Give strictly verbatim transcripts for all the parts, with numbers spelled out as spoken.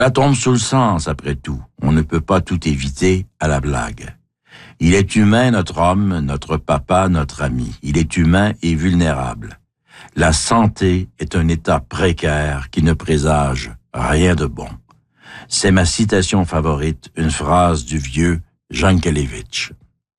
Ça tombe sous le sens, après tout. On ne peut pas tout éviter à la blague. Il est humain, notre homme, notre papa, notre ami. Il est humain et vulnérable. La santé est un état précaire qui ne présage rien de bon. C'est ma citation favorite, une phrase du vieux Jankélévitch.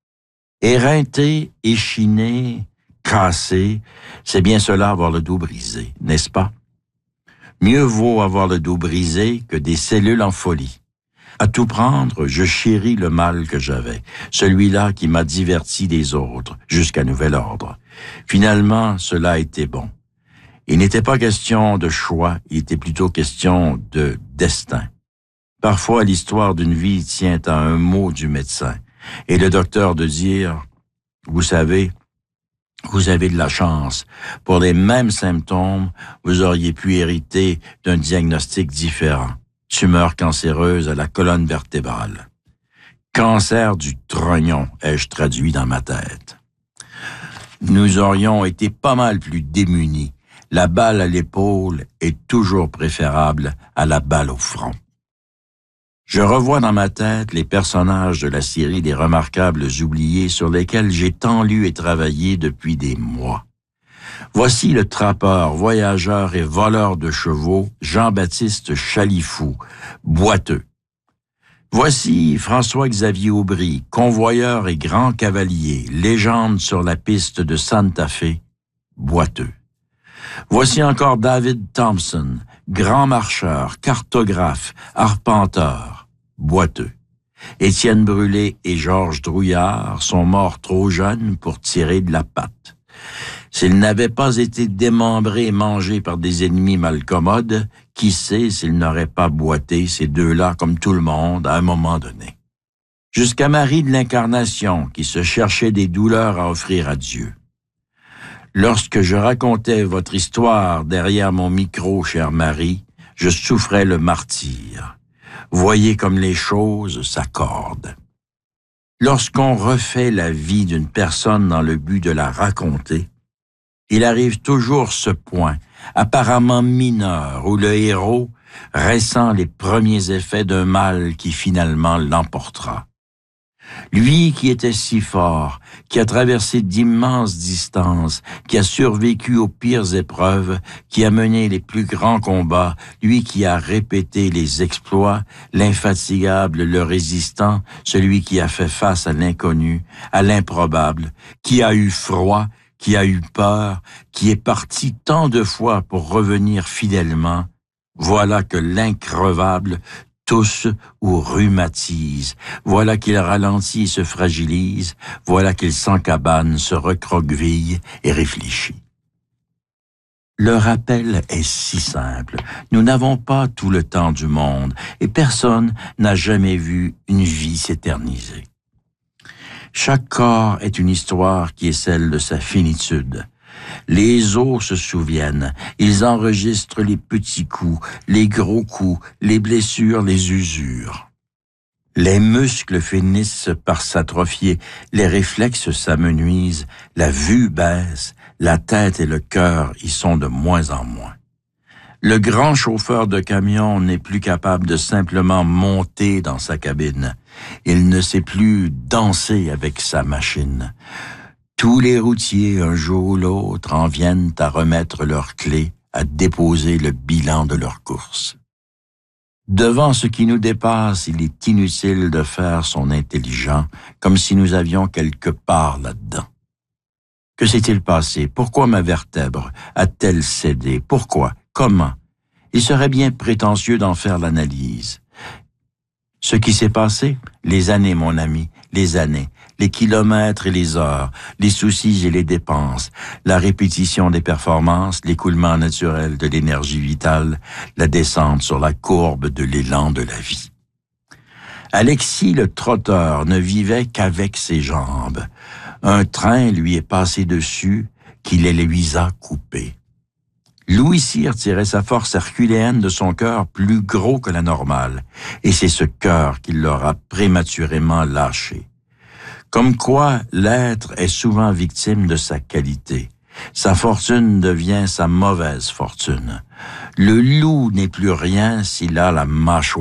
Éreinté, échiné, cassé, c'est bien cela avoir le dos brisé, n'est-ce pas? Mieux vaut avoir le dos brisé que des cellules en folie. À tout prendre, je chéris le mal que j'avais, celui-là qui m'a diverti des autres, jusqu'à nouvel ordre. Finalement, cela a été bon. Il n'était pas question de choix, il était plutôt question de destin. Parfois, l'histoire d'une vie tient à un mot du médecin, et le docteur de dire, vous savez, vous avez de la chance. Pour les mêmes symptômes, vous auriez pu hériter d'un diagnostic différent. Tumeur cancéreuse à la colonne vertébrale. Cancer du trognon, ai-je traduit dans ma tête. Nous aurions été pas mal plus démunis. La balle à l'épaule est toujours préférable à la balle au front. Je revois dans ma tête les personnages de la série des Remarquables oubliés sur lesquels j'ai tant lu et travaillé depuis des mois. Voici le trappeur, voyageur et voleur de chevaux, Jean-Baptiste Chalifou, boiteux. Voici François-Xavier Aubry, convoyeur et grand cavalier, légende sur la piste de Santa Fe, boiteux. Voici encore David Thompson, grand marcheur, cartographe, arpenteur, boiteux. Étienne Brûlé et Georges Drouillard sont morts trop jeunes pour tirer de la patte. S'ils n'avaient pas été démembrés et mangés par des ennemis malcommodes, qui sait s'ils n'auraient pas boité ces deux-là comme tout le monde à un moment donné. Jusqu'à Marie de l'Incarnation, qui se cherchait des douleurs à offrir à Dieu. Lorsque je racontais votre histoire derrière mon micro, chère Marie, je souffrais le martyre. Voyez comme les choses s'accordent. Lorsqu'on refait la vie d'une personne dans le but de la raconter, il arrive toujours ce point, apparemment mineur, où le héros ressent les premiers effets d'un mal qui finalement l'emportera. Lui qui était si fort, qui a traversé d'immenses distances, qui a survécu aux pires épreuves, qui a mené les plus grands combats, lui qui a répété les exploits, l'infatigable, le résistant, celui qui a fait face à l'inconnu, à l'improbable, qui a eu froid, qui a eu peur, qui est parti tant de fois pour revenir fidèlement, voilà que l'increvable tousse ou rhumatise, voilà qu'il ralentit et se fragilise, voilà qu'il s'encabane, se recroqueville et réfléchit. Le rappel est si simple. Nous n'avons pas tout le temps du monde et personne n'a jamais vu une vie s'éterniser. Chaque corps est une histoire qui est celle de sa finitude. Les os se souviennent, ils enregistrent les petits coups, les gros coups, les blessures, les usures. Les muscles finissent par s'atrophier, les réflexes s'amenuisent, la vue baisse, la tête et le cœur y sont de moins en moins. Le grand chauffeur de camion n'est plus capable de simplement monter dans sa cabine. Il ne sait plus danser avec sa machine. Tous les routiers, un jour ou l'autre, en viennent à remettre leurs clés, à déposer le bilan de leur course. Devant ce qui nous dépasse, il est inutile de faire son intelligent, comme si nous avions quelque part là-dedans. Que s'est-il passé? Pourquoi ma vertèbre a-t-elle cédé? Pourquoi? Comment? Il serait bien prétentieux d'en faire l'analyse. Ce qui s'est passé? Les années, mon ami, les années, les kilomètres et les heures, les soucis et les dépenses, la répétition des performances, l'écoulement naturel de l'énergie vitale, la descente sur la courbe de l'élan de la vie. Alexis le trotteur ne vivait qu'avec ses jambes. Un train lui est passé dessus qui les lui a coupées. Louis Cyr tirait sa force herculéenne de son cœur plus gros que la normale, et c'est ce cœur qui l'aura prématurément lâché. Comme quoi, l'être est souvent victime de sa qualité. Sa fortune devient sa mauvaise fortune. Le loup n'est plus rien s'il a la mâchoire